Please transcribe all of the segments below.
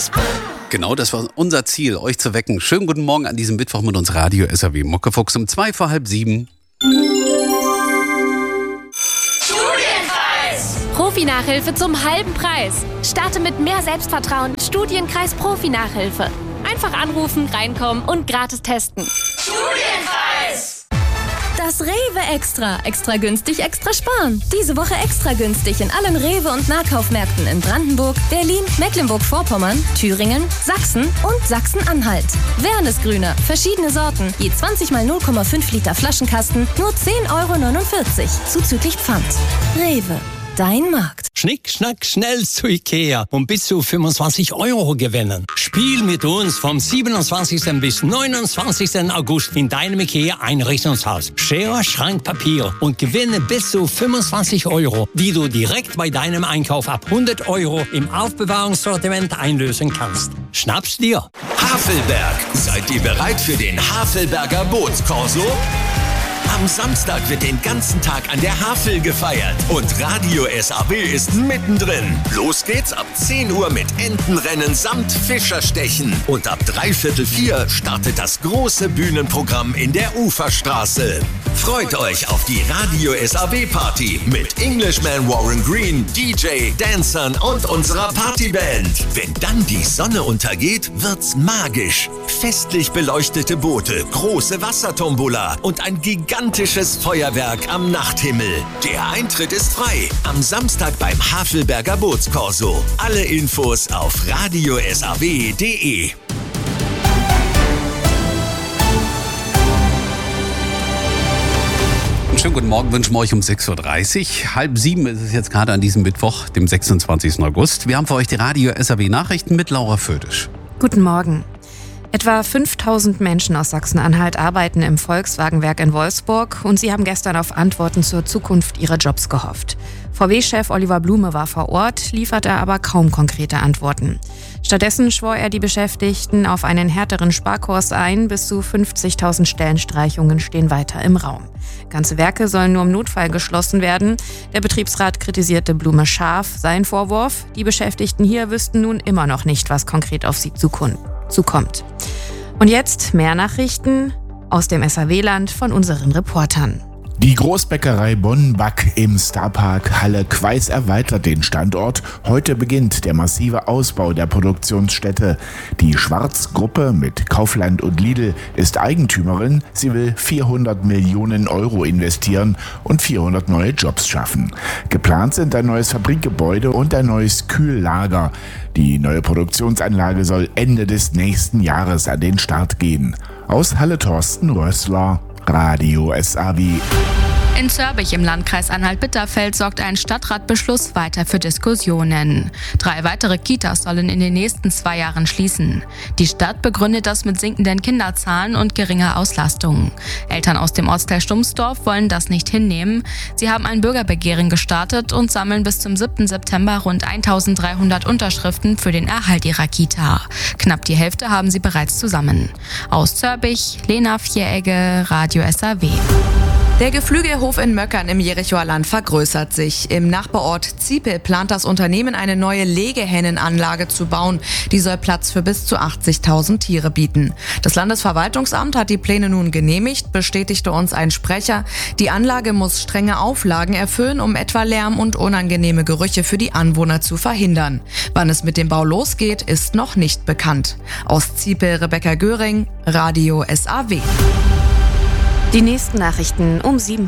Genau, das war unser Ziel, euch zu wecken. Schönen guten Morgen an diesem Mittwoch mit uns Radio SAW Muckefuchs um 6:45. Profi-Nachhilfe zum halben Preis. Starte mit mehr Selbstvertrauen. Studienkreis Profi-Nachhilfe. Einfach anrufen, reinkommen und gratis testen. Studienkreis! Das Rewe Extra. Extra günstig, extra sparen. Diese Woche extra günstig in allen Rewe- und Nahkaufmärkten in Brandenburg, Berlin, Mecklenburg-Vorpommern, Thüringen, Sachsen und Sachsen-Anhalt. Wernesgrüner, verschiedene Sorten, je 20 mal 0,5 Liter Flaschenkasten, nur 10,49 € zuzüglich Pfand. Rewe. Dein Markt. Schnick, schnack, schnell zu Ikea und bis zu 25 € gewinnen. Spiel mit uns vom 27. bis 29. August in deinem Ikea-Einrichtungshaus. Schere, Schrank, Papier und gewinne bis zu 25 €, die du direkt bei deinem Einkauf ab 100 € im Aufbewahrungssortiment einlösen kannst. Schnapp's dir. Havelberg. Seid ihr bereit für den Havelberger Bootskorso? Am Samstag wird den ganzen Tag an der Havel gefeiert und Radio SAW ist mittendrin. Los geht's ab 10 Uhr mit Entenrennen samt Fischerstechen. Und ab 3:45 startet das große Bühnenprogramm in der Uferstraße. Freut euch auf die Radio SAW Party mit Englishman Warren Green, DJ, Dancern und unserer Partyband. Wenn dann die Sonne untergeht, wird's magisch. Festlich beleuchtete Boote, große Wassertombola und ein gigantisches Feuerwerk am Nachthimmel. Der Eintritt ist frei. Am Samstag beim Havelberger Bootskorso. Alle Infos auf radiosaw.de. Schönen guten Morgen wünschen wir euch um 6:30 Uhr. 6:30 ist es jetzt gerade an diesem Mittwoch, dem 26. August. Wir haben für euch die Radio SAW Nachrichten mit Laura Födisch. Guten Morgen. Etwa 5000 Menschen aus Sachsen-Anhalt arbeiten im Volkswagenwerk in Wolfsburg und sie haben gestern auf Antworten zur Zukunft ihrer Jobs gehofft. VW-Chef Oliver Blume war vor Ort, lieferte aber kaum konkrete Antworten. Stattdessen schwor er die Beschäftigten auf einen härteren Sparkurs ein. Bis zu 50.000 Stellenstreichungen stehen weiter im Raum. Ganze Werke sollen nur im Notfall geschlossen werden. Der Betriebsrat kritisierte Blume scharf. Sein Vorwurf: Die Beschäftigten hier wüssten nun immer noch nicht, was konkret auf sie zukommt. Und jetzt mehr Nachrichten aus dem SAW-Land von unseren Reportern. Die Großbäckerei Bonn-Back im Starpark Halle-Queis erweitert den Standort. Heute beginnt der massive Ausbau der Produktionsstätte. Die Schwarz-Gruppe mit Kaufland und Lidl ist Eigentümerin. Sie will 400 Millionen € investieren und 400 neue Jobs schaffen. Geplant sind ein neues Fabrikgebäude und ein neues Kühllager. Die neue Produktionsanlage soll Ende des nächsten Jahres an den Start gehen. Aus Halle Thorsten Rössler, Radio SAW. In Zörbich im Landkreis Anhalt-Bitterfeld sorgt ein Stadtratbeschluss weiter für Diskussionen. 3 weitere Kitas sollen in den nächsten 2 Jahren schließen. Die Stadt begründet das mit sinkenden Kinderzahlen und geringer Auslastung. Eltern aus dem Ortsteil Stumpsdorf wollen das nicht hinnehmen. Sie haben ein Bürgerbegehren gestartet und sammeln bis zum 7. September rund 1300 Unterschriften für den Erhalt ihrer Kita. Knapp die Hälfte haben sie bereits zusammen. Aus Zörbich, Lena Vieregge, Radio SAW. Der Geflügelhof in Möckern im Jerichoer Land vergrößert sich. Im Nachbarort Ziepel plant das Unternehmen, eine neue Legehennenanlage zu bauen. Die soll Platz für bis zu 80.000 Tiere bieten. Das Landesverwaltungsamt hat die Pläne nun genehmigt, bestätigte uns ein Sprecher. Die Anlage muss strenge Auflagen erfüllen, um etwa Lärm und unangenehme Gerüche für die Anwohner zu verhindern. Wann es mit dem Bau losgeht, ist noch nicht bekannt. Aus Ziepel Rebecca Göring, Radio SAW. Die nächsten Nachrichten um 7.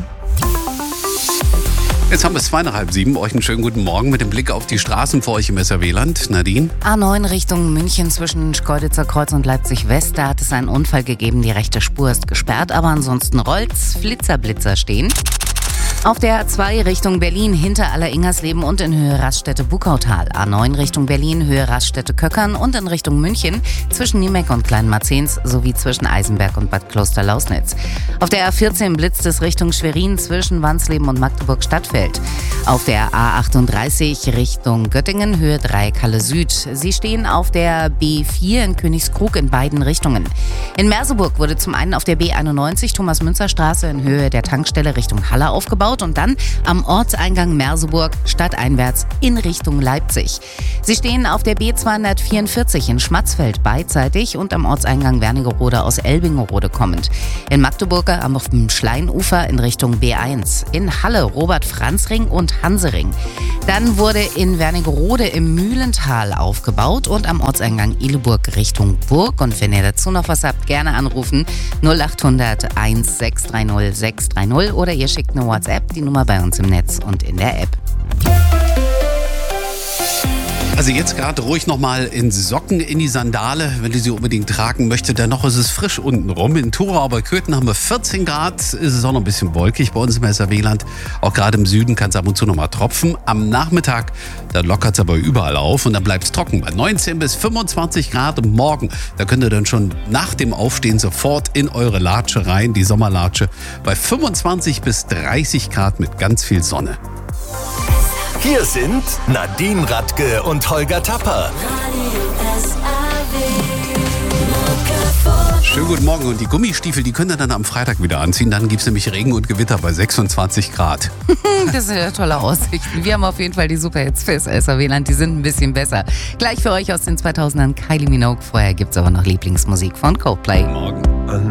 Jetzt haben wir es 6:30. Euch einen schönen guten Morgen mit dem Blick auf die Straßen für euch im SAW-Land. Nadine? A9 Richtung München zwischen Schkeuditzer Kreuz und Leipzig West. Da hat es einen Unfall gegeben. Die rechte Spur ist gesperrt, aber ansonsten rollt's. Blitzer stehen. Auf der A2 Richtung Berlin hinter Alleringersleben und in Höhe Raststätte-Bukautal. A9 Richtung Berlin, Höhe Raststätte-Köckern und in Richtung München zwischen Niemeck und Kleinmarzens sowie zwischen Eisenberg und Bad Kloster-Lausnitz. Auf der A14 blitzt es Richtung Schwerin zwischen Wansleben und Magdeburg-Stadtfeld. Auf der A38 Richtung Göttingen, Höhe 3 Kalle Süd. Sie stehen auf der B4 in Königskrug in beiden Richtungen. In Merseburg wurde zum einen auf der B91 Thomas-Münzer-Straße in Höhe der Tankstelle Richtung Halle aufgebaut. aufgebaut und dann am Ortseingang Merseburg stadteinwärts in Richtung Leipzig. Sie stehen auf der B244 in Schmatzfeld beidseitig und am Ortseingang Wernigerode aus Elbingerode kommend. In Magdeburg auf dem Schleinufer in Richtung B1. In Halle Robert-Franz-Ring und Hansering. Dann wurde in Wernigerode im Mühlental aufgebaut und am Ortseingang Ihleburg Richtung Burg. Und wenn ihr dazu noch was habt, gerne anrufen 0800 1630 630 oder ihr schickt eine WhatsApp, die Nummer bei uns im Netz und in der App. Also jetzt gerade ruhig nochmal in Socken in die Sandale, wenn ihr sie unbedingt tragen möchtet. Dennoch ist es frisch unten rum. In Thurau bei Köthen haben wir 14 Grad, ist es auch noch ein bisschen wolkig bei uns im SRW-Land. Auch gerade im Süden kann es ab und zu nochmal tropfen. Am Nachmittag, da lockert es aber überall auf und dann bleibt es trocken bei 19 bis 25 Grad. Und morgen, da könnt ihr dann schon nach dem Aufstehen sofort in eure Latsche rein, die Sommerlatsche, bei 25 bis 30 Grad mit ganz viel Sonne. Hier sind Nadine Radke und Holger Tapper. Schönen guten Morgen. Und die Gummistiefel, die könnt ihr dann am Freitag wieder anziehen. Dann gibt es nämlich Regen und Gewitter bei 26 Grad. Das sind ja tolle Aussichten. Wir haben auf jeden Fall die Superhits fürs SRW-Land. Die sind ein bisschen besser. Gleich für euch aus den 2000ern Kylie Minogue. Vorher gibt es aber noch Lieblingsmusik von Coldplay. Morgen.